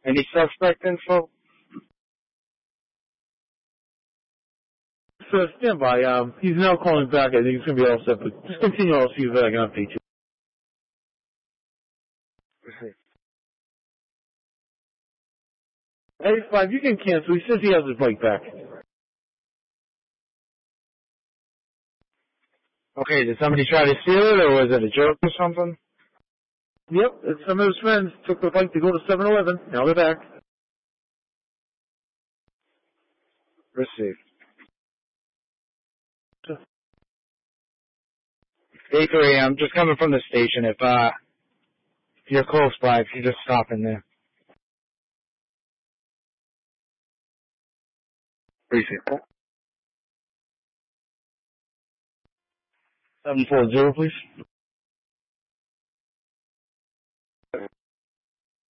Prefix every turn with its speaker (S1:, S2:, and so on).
S1: Any suspect info?
S2: So stand by. He's now calling back. I think it's going to be all set, but just continue. I'll see if I can update you.
S1: Received.
S2: 85, you can cancel. He says he has his bike back.
S1: Okay, did somebody try to steal it, or was it a joke or something?
S2: Yep, some of his friends took the bike to go to 7-Eleven. Now they're back.
S1: Received. Bakery, I'm just coming from the station. If you're close by, if you just stop in there. Received. 740, please.